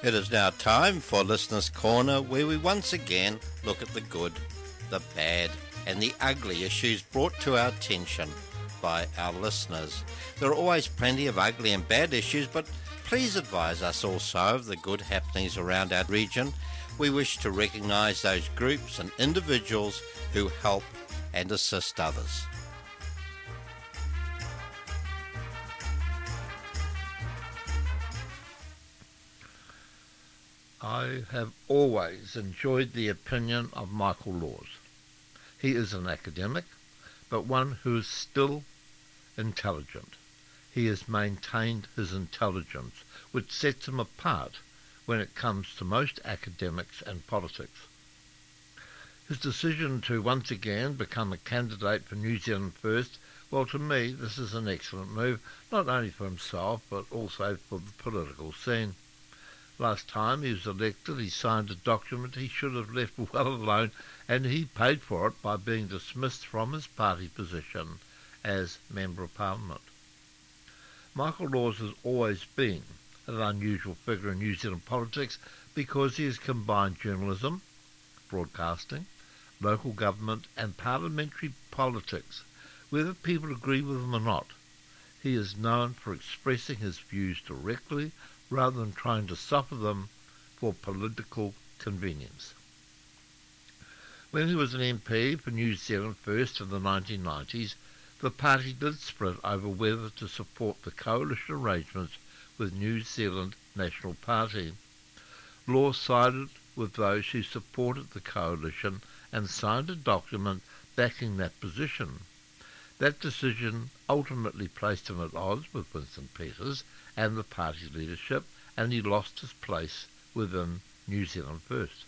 It is now time for Listener's Corner, where we once again look at the good, the bad, and the ugly issues brought to our attention by our listeners. There are always plenty of ugly and bad issues, but please advise us also of the good happenings around our region. We wish to recognise those groups and individuals who help and assist others. I have always enjoyed the opinion of Michael Laws. He is an academic, but one who is still intelligent. He has maintained his intelligence, which sets him apart when it comes to most academics and politics. His decision to once again become a candidate for New Zealand First, well, to me, this is an excellent move, not only for himself, but also for the political scene. Last time he was elected, he signed a document he should have left well alone, and he paid for it by being dismissed from his party position as Member of Parliament. Michael Laws has always been an unusual figure in New Zealand politics because he has combined journalism, broadcasting, local government and parliamentary politics, whether people agree with him or not. He is known for expressing his views directly rather than trying to suffer them for political convenience. When he was an MP for New Zealand First in the 1990s, the party did split over whether to support the coalition arrangements with New Zealand National Party. Laws sided with those who supported the coalition and signed a document backing that position. That decision ultimately placed him at odds with Winston Peters and the party leadership, and he lost his place within New Zealand First.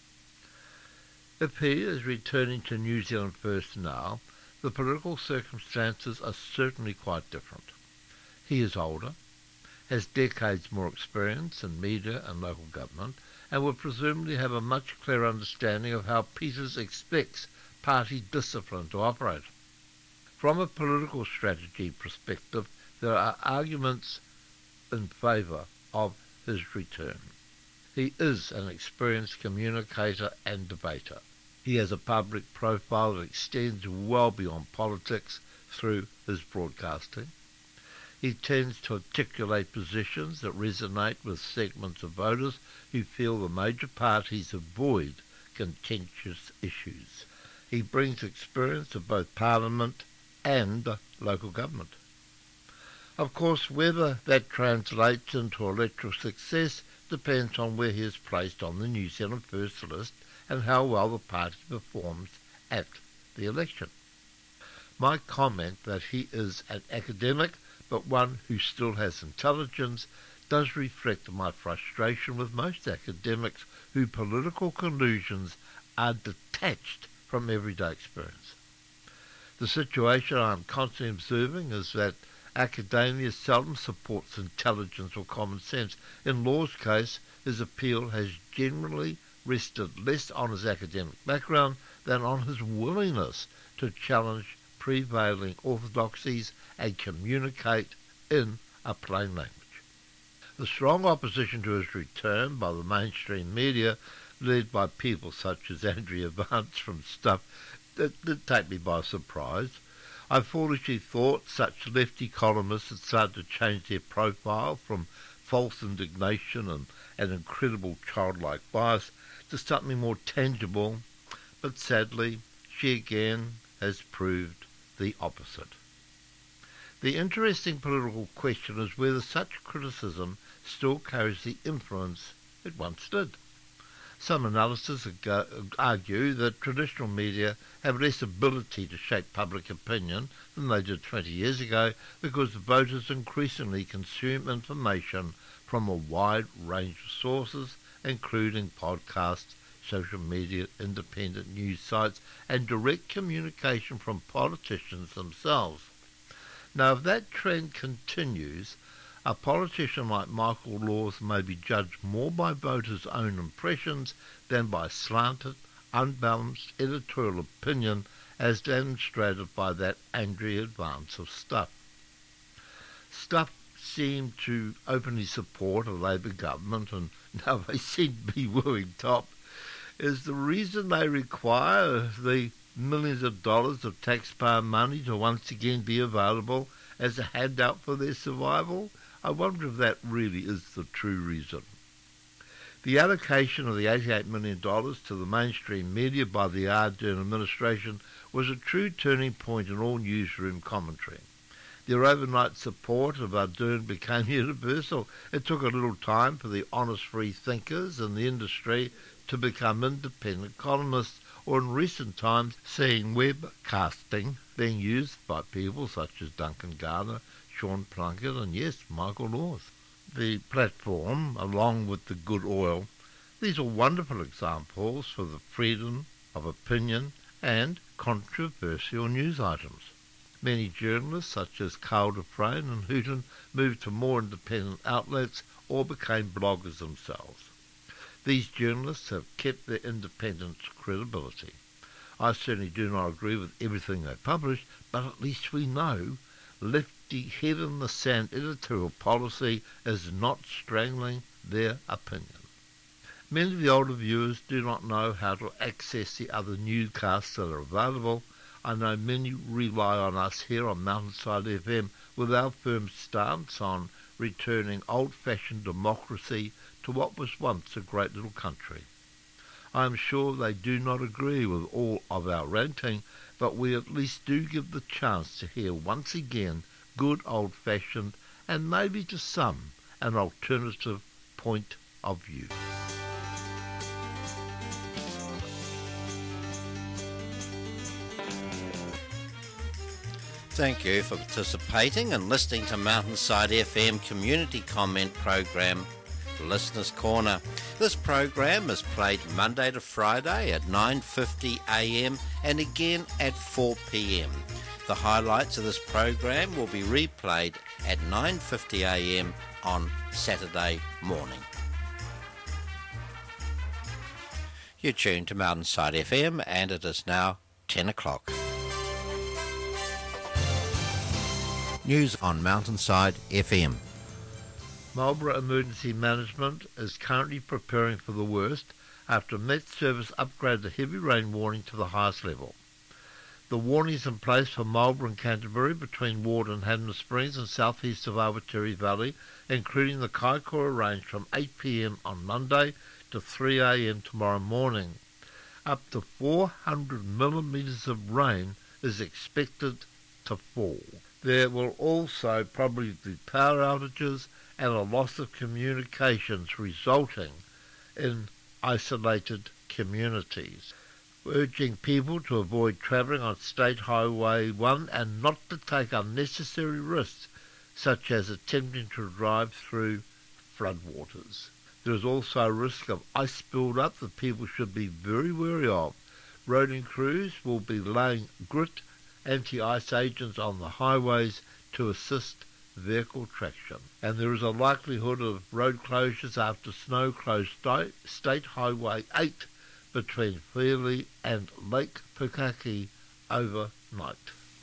If he is returning to New Zealand First now, the political circumstances are certainly quite different. He is older, has decades more experience in media and local government, and will presumably have a much clearer understanding of how Peters expects party discipline to operate. From a political strategy perspective, there are arguments in favour of his return. He is an experienced communicator and debater. He has a public profile that extends well beyond politics through his broadcasting. He tends to articulate positions that resonate with segments of voters who feel the major parties avoid contentious issues. He brings experience of both Parliament and local government. Of course, whether that translates into electoral success depends on where he is placed on the New Zealand First list and how well the party performs at the election. My comment that he is an academic, but one who still has intelligence, does reflect my frustration with most academics whose political conclusions are detached from everyday experience. The situation I am constantly observing is that academia seldom supports intelligence or common sense. In Law's case, his appeal has generally rested less on his academic background than on his willingness to challenge prevailing orthodoxies and communicate in a plain language. The strong opposition to his return by the mainstream media, led by people such as Andrea Vance from Stuff, did take me by surprise. I foolishly thought such lefty columnists had started to change their profile from false indignation and an incredible childlike bias to something more tangible, but sadly she again has proved the opposite. The interesting political question is whether such criticism still carries the influence it once did. Some analysts argue that traditional media have less ability to shape public opinion than they did 20 years ago because voters increasingly consume information from a wide range of sources, including podcasts, social media, independent news sites, and direct communication from politicians themselves. Now, if that trend continues, a politician like Michael Laws may be judged more by voters' own impressions than by slanted, unbalanced editorial opinion as demonstrated by that Andrea Vance of Stuff. Stuff seem to openly support a Labour government, and now they seem to be wooing top, is the reason they require the millions of dollars of taxpayer money to once again be available as a handout for their survival? I wonder if that really is the true reason. The allocation of the $88 million to the mainstream media by the Ardern administration was a true turning point in all newsroom commentary. Their overnight support of Ardern became universal. It took a little time for the honest free thinkers in the industry to become independent columnists, or in recent times seeing webcasting being used by people such as Duncan Garner, Sean Plunkett, and yes, Michael Laws. The platform, along with the good oil, these are wonderful examples for the freedom of opinion and controversial news items. Many journalists, such as Carl Dufresne and Hooton, moved to more independent outlets or became bloggers themselves. These journalists have kept their independence credibility. I certainly do not agree with everything they publish, but at least we know lefty head-in-the-sand editorial policy is not strangling their opinion. Many of the older viewers do not know how to access the other newscasts that are available. I know many rely on us here on Mountainside FM with our firm stance on returning old-fashioned democracy to what was once a great little country. I am sure they do not agree with all of our ranting, but we at least do give the chance to hear once again good old-fashioned and maybe to some an alternative point of view. Thank you for participating and listening to Mountainside FM community comment program, Listeners Corner. This program is played Monday to Friday at 9:50am and again at 4pm. The highlights of this program will be replayed at 9:50am on Saturday morning. You're tuned to Mountainside FM and it is now 10 o'clock. News on Mountainside FM. Marlborough Emergency Management is currently preparing for the worst after Met Service upgraded the heavy rain warning to the highest level. The warning is in place for Marlborough and Canterbury between Ward and Hanmer Springs and southeast of Awatere Valley, including the Kaikoura Range from 8pm on Monday to 3am tomorrow morning. Up to 400 millimetres of rain is expected to fall. There will also probably be power outages and a loss of communications resulting in isolated communities. We're urging people to avoid travelling on State Highway 1 and not to take unnecessary risks such as attempting to drive through floodwaters. There is also a risk of ice build-up that people should be very wary of. Roading crews will be laying grit anti-ice agents on the highways to assist vehicle traction, and there is a likelihood of road closures after snow closed State Highway 8 between Fairley and Lake Pukaki overnight.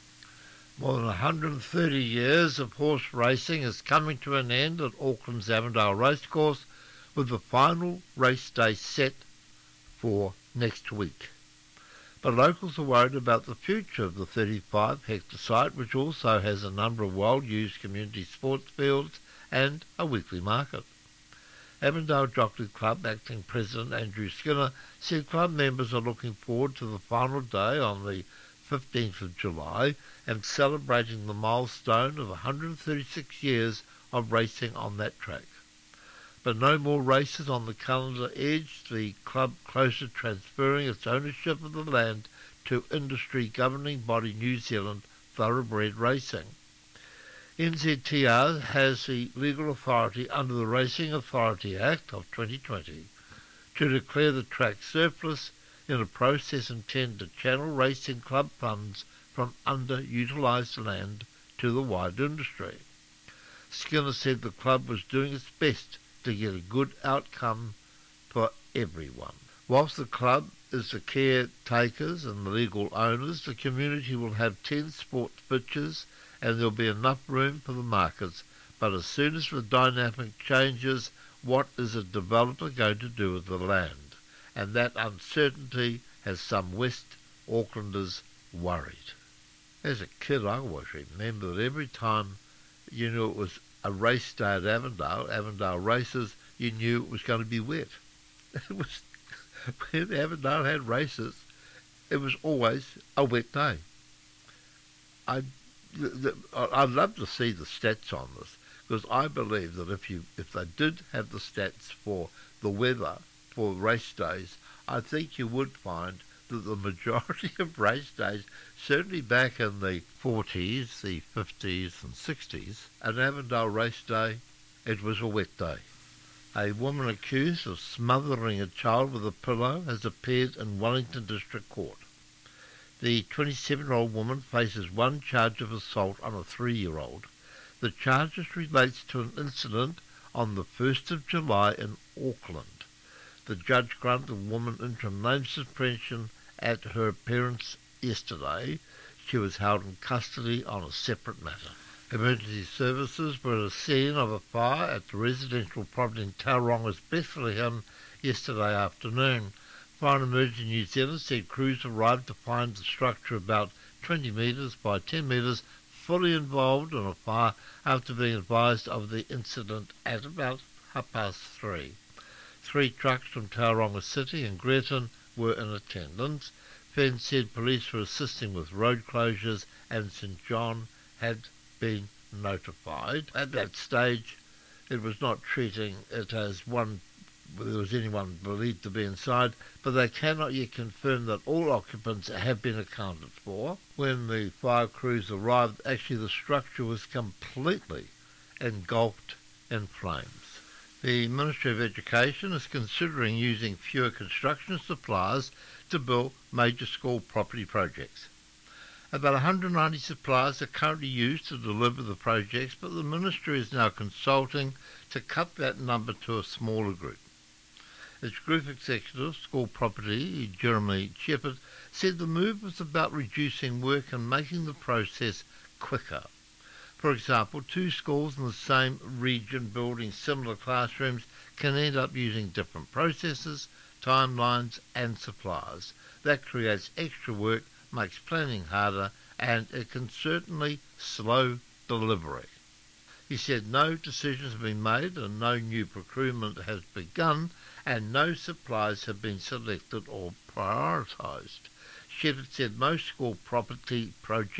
More than 130 years of horse racing is coming to an end at Auckland's Avondale Racecourse, with the final race day set for next week. But locals are worried about the future of the 35-hectare site, which also has a number of well-used community sports fields and a weekly market. Avondale Jockey Club acting president Andrew Skinner said club members are looking forward to the final day on the 15th of July and celebrating the milestone of 136 years of racing on that track. But no more races on the calendar edged the club closer transferring its ownership of the land to industry governing body New Zealand Thoroughbred Racing. NZTR has the legal authority under the Racing Authority Act of 2020 to declare the track surplus in a process intended to channel racing club funds from underutilised land to the wider industry. Skinner said the club was doing its best to get a good outcome for everyone. Whilst the club is the caretakers and the legal owners, the community will have 10 sports pitches and there will be enough room for the markets, But as soon as the dynamic changes, what is a developer going to do with the land? And that uncertainty has some West Aucklanders worried. As a kid, I always remember that every time you knew it was a race day at Avondale races, you knew it was going to be wet. It was when Avondale had races, it was always a wet day. I'd love to see the stats on this, because I believe that if they did have the stats for the weather for race days, I think you would find that the majority of race days, certainly back in the 40s, the 50s and 60s, an Avondale race day, it was a wet day. A woman accused of smothering a child with a pillow has appeared in Wellington District Court. The 27-year-old woman faces one charge of assault on a 3-year-old. The charges relates to an incident on the 1st of July in Auckland. The judge granted the woman interim name suspension at her appearance yesterday. She was held in custody on a separate matter. Emergency services were at a scene of a fire at the residential property in Tauronga's Bethlehem yesterday afternoon. Fire and Emergency New Zealand said crews arrived to find the structure about 20 metres by 10 metres fully involved in a fire after being advised of the incident at about 3:30. 3 trucks from Tauranga City and Greaton were in attendance. Fenn said police were assisting with road closures and St John had been notified. At that stage, it was not treating it as there was anyone believed to be inside, but they cannot yet confirm that all occupants have been accounted for. When the fire crews arrived, actually the structure was completely engulfed in flames. The Ministry of Education is considering using fewer construction suppliers to build major school property projects. About 190 suppliers are currently used to deliver the projects, but the Ministry is now consulting to cut that number to a smaller group. Its Group Executive, School Property, Jeremy Shepherd, said the move was about reducing work and making the process quicker. For example, 2 schools in the same region building similar classrooms can end up using different processes, timelines and suppliers. That creates extra work, makes planning harder, and it can certainly slow delivery. He said no decisions have been made and no new procurement has begun and no suppliers have been selected or prioritised. Shepherd said most school property projects